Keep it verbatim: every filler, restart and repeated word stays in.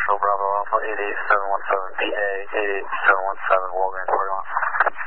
Nashville, Bravo, Alpha eight eight seven one seven, P A eight eight seven one seven, Walgreens, forty-one.